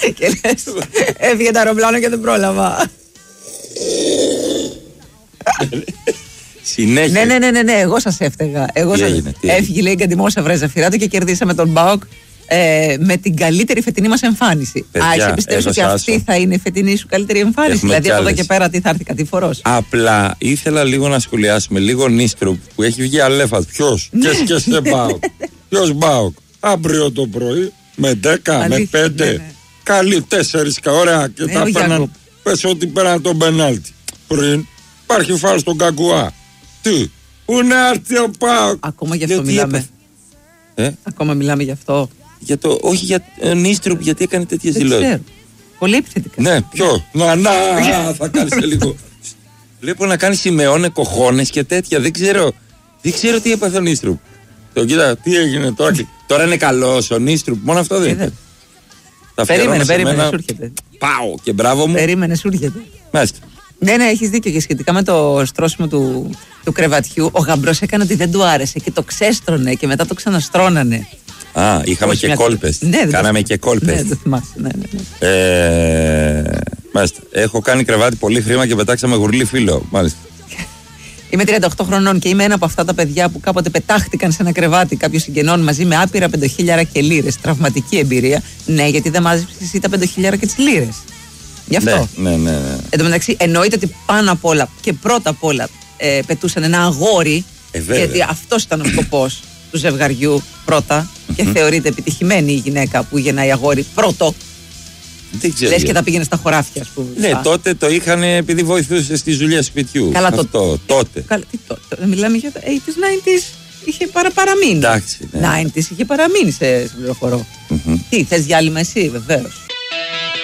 Και λες, έφυγε το αεροπλάνο και δεν πρόλαβα. Συνέχεια. Ναι, εγώ σας έφταιγα. Έφυγε, λέει, Γκαντιμόσα βρέζα φυράτου και κερδίσαμε τον ΠΑΟΚ με την καλύτερη φετινή μας εμφάνιση. Εσύ πιστεύεις ότι αυτή θα είναι η φετινή σου καλύτερη εμφάνιση? Δηλαδή από εδώ και πέρα τι θα έρθει κατηφορός? Απλά ήθελα λίγο να σχολιάσουμε λίγο Νίστρουπ που έχει βγει αλέφα. Ποιος? Και σε ΠΑΟΚ. Ποιος ΠΑΟΚ? Αύριο το πρωί με 10, με 5. Καλή 4 ωραία και τα πέραν. Πες ότι πέραν τον πενάλτι. Πριν υπάρχει φάουλ στον Κακουά. Τι? Πού να έρθει ο ΠΑΟΚ? Ακόμα γι' αυτό μιλάμε. Ακόμα μιλάμε γι' αυτό. Όχι για Νίστρουπ, γιατί έκανε τέτοιες δηλώσεις. Πολύ επιθετικά. Ναι, ποιο? Θα κάνεις λίγο. Βλέπω να κάνει Σιμεώνε κοχώνες και τέτοια. Δεν ξέρω τι έπαθε ο Νίστρουπ. Κοίτα, τι έγινε τώρα. Τώρα είναι καλός ο Νίστρουπ. Μόνο αυτό δεν είναι. Περίμενε, σου έρχεται. Πάω και μπράβο μου. Περίμενε, σου έρχεται. Μάλιστα. Ναι, έχεις δίκιο. Και σχετικά με το στρώσιμο του κρεβατιού, ο γαμπρός έκανε ότι δεν του άρεσε και το ξέστρωνε και μετά το ξαναστρώνανε. Είχαμε και κόλπες. Κάναμε και κόλπες. Ναι, το θυμάσαι. Ναι. Μάλιστα. Έχω κάνει κρεβάτι πολύ χρήμα και πετάξαμε γουρλί φίλο. Μάλιστα. Είμαι 38 χρονών και είμαι ένα από αυτά τα παιδιά που κάποτε πετάχτηκαν σε ένα κρεβάτι κάποιων συγγενών μαζί με άπειρα 5.000 και λίρες. Τραυματική εμπειρία. Ναι, γιατί δεν μάζεψες εσύ τα 5.000 και τις λίρες. Γι' αυτό. Ναι. Εν τω μεταξύ, εννοείται ότι πάνω απ' όλα και πρώτα απ' όλα πετούσαν ένα αγόρι. Γιατί αυτός ήταν ο σκοπός του ζευγαριού πρώτα. Και θεωρείται επιτυχημένη η γυναίκα που γεννάει αγόρι πρώτο. Λες και τα πήγαινε στα χωράφια, ας πούμε. Ναι, τότε το είχαν επειδή βοηθούσε στις δουλειές σπιτιού. Καλά, τότε. Τι τότε? Μιλάμε για τα 80s, 90s. Είχε παραμείνει. Εντάξει. 90s είχε παραμείνει σε πληροφορώ. Τι, θες διάλειμμα εσύ? Βεβαίως.